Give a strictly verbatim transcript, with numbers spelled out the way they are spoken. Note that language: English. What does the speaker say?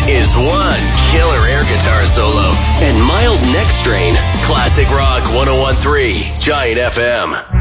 is one killer air guitar solo and mild neck strain. Classic Rock one oh one point three Giant F M.